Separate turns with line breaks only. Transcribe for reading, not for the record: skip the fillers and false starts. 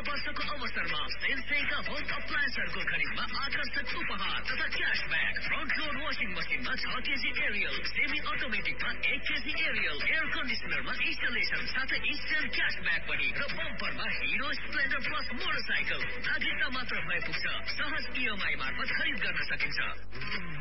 वर्षको अवसरमा सेन्सेका होम अप्लायन्सहरूको खरिदमा आकर्षक उपहार तथा क्यासब्याक। फ्रन्ट लोड वासिङ मसिनमा 6 KG Ariel, semi अटोमेटिकमा 1 KG Ariel, air कन्डिसनरमा installation साथै इन्स्टेन्ट क्यासब्याक पनि र बम्परमा हिरो स्प्लेन्डर प्लस मोटरसाइकल। नागरिकता मात्र भए पुग्छ। सहज इएमआई मार्फत खरिद गर्न सकिन्छ।